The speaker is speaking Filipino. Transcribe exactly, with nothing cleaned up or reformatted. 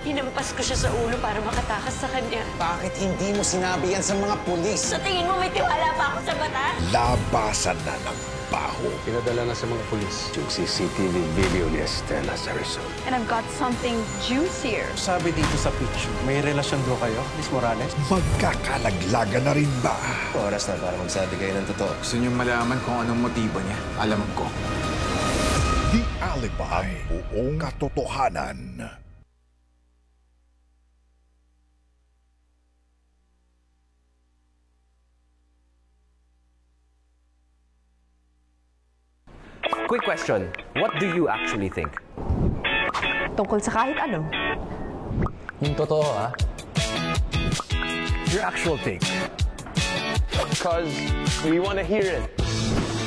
Hinampas ko siya sa ulo para makatakas sa kanya. Bakit hindi mo sinabi yan sa mga pulis? Sa tingin mo may tiwala pa ako sa batas? Labasan na ng baho. Pinadala na sa mga pulis yung C C T V video ni Estela sa Rizal. And I've got something juicier. Sabi dito sa picture, may relasyon daw kayo, Miss Morales? Magkakalaglagan na rin ba? Oras na para magsabi kayo ng totoo. Gusto niyong malaman kung anong motibo niya? Alam ko. The Alibi. Ang buong katotohanan. Quick question. What do you actually think? Tungkol sa kahit ano. Yung totoo, ha? Your actual take. Because we want to hear it.